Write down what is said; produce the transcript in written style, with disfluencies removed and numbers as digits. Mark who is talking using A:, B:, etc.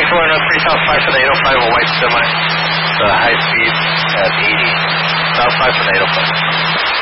A: 403 South 5 for the 805, a white semi. The high speed at 80. South 5 for the 805.